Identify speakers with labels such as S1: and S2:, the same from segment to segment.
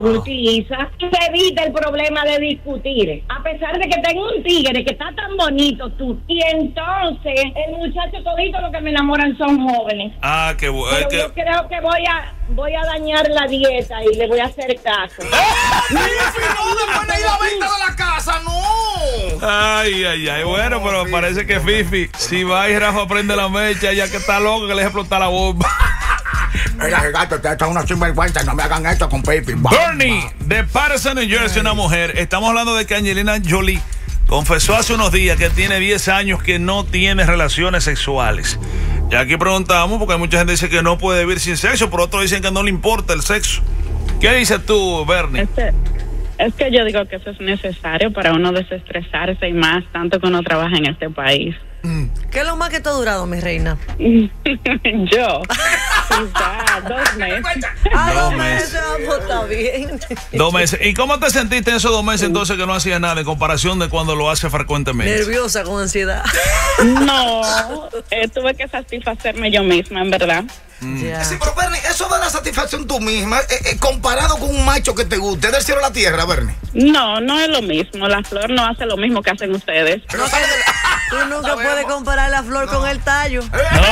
S1: utiliza y se evita el problema de discutir. A pesar de que tengo un tigre que está tan bonito tú. Y entonces, el muchacho todito lo que me enamoran son jóvenes.
S2: Ah, qué bueno.
S1: Pero yo creo que voy a dañar la dieta y le voy a hacer caso.
S3: ¡No! ¡Después de ir a la venta de la casa! ¡No!
S2: Ay. Bueno, pero parece que Fifi, si va y Rafa prende la mecha, ya que está loco, que le deje explotar la bomba.
S3: Mira, gato, ustedes son unos sinvergüenza, no me hagan esto con Fifi.
S2: Bernie, de Patterson, New Jersey, una mujer. Estamos hablando de que Angelina Jolie confesó hace unos días que tiene 10 años que no tiene relaciones sexuales. Y aquí preguntamos, porque hay mucha gente que dice que no puede vivir sin sexo, pero otros dicen que no le importa el sexo. ¿Qué dices tú, Bernie?
S4: Es que yo digo que eso es necesario para uno desestresarse y más, tanto que uno trabaja en este país.
S5: ¿Qué es lo más que te ha durado, mi reina?
S4: Yo. Quizá 2 meses.
S5: 2 meses, pues está bien.
S2: 2 meses. ¿Y cómo te sentiste en esos 2 meses entonces que no hacías nada en comparación de cuando lo hace frecuentemente?
S5: Nerviosa, con ansiedad.
S4: No, tuve que satisfacerme yo misma, en verdad.
S5: Yeah.
S3: Sí, pero Bernie, eso de la satisfacción tú misma, comparado con un macho que te guste, ¿es del cielo a la tierra, Bernie?
S4: No es lo mismo. La flor no hace lo mismo que hacen ustedes.
S3: Pero
S5: Tú nunca puedes comparar la flor con el tallo.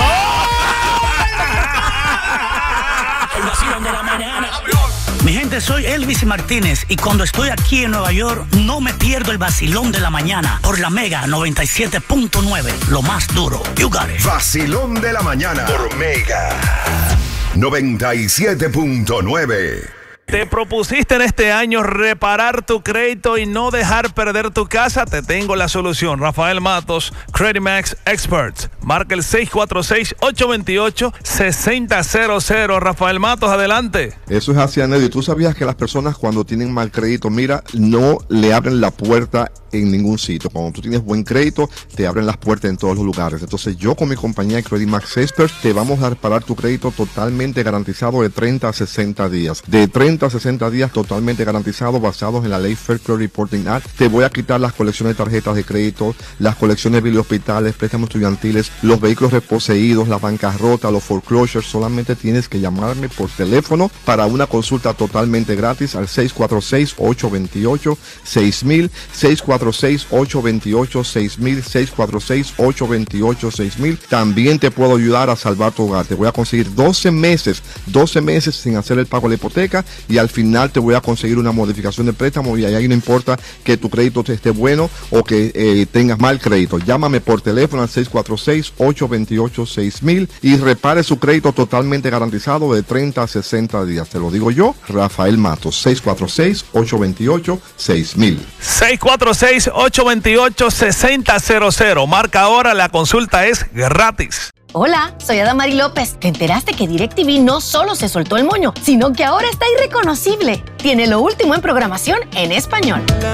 S6: El vacilón de la mañana. Mi gente, soy Elvis Martínez y cuando estoy aquí en Nueva York no me pierdo el vacilón de la mañana por la Mega 97.9, lo más duro. You got it.
S7: Vacilón de la mañana por Mega 97.9.
S2: ¿Te propusiste en este año reparar tu crédito y no dejar perder tu casa? Te tengo la solución. Rafael Matos, Credit Max Experts. Marca el 646-828-6000. Rafael Matos, adelante.
S8: Eso es así, Anelio. ¿Tú sabías que las personas cuando tienen mal crédito, mira, no le abren la puerta en ningún sitio? Cuando tú tienes buen crédito, te abren las puertas en todos los lugares. Entonces yo con mi compañía Credit Max Experts te vamos a reparar tu crédito totalmente garantizado de 30 a 60 días. De 30 a 60 días totalmente garantizado, basados en la ley Fair Credit Reporting Act. Te voy a quitar las colecciones de tarjetas de crédito, las colecciones de hospitales, préstamos estudiantiles, los vehículos reposeídos, la bancarrota, los foreclosures. Solamente tienes que llamarme por teléfono para una consulta totalmente gratis al 646-828-6000, 646-828-6000, 646-828-6000. También te puedo ayudar a salvar tu hogar. Te voy a conseguir 12 meses sin hacer el pago de la hipoteca, y al final te voy a conseguir una modificación de préstamo, y ahí no importa que tu crédito esté bueno o que tengas mal crédito. Llámame por teléfono al 646-828-6000 y repare su crédito totalmente garantizado de 30 a 60 días. Te lo digo yo, Rafael Matos, 646-828-6000.
S2: 646-828-6000. Marca ahora, la consulta es gratis.
S9: Hola, soy Adamari López. ¿Te enteraste que DirecTV no solo se soltó el moño, sino que ahora está irreconocible? Tiene lo último en programación en español.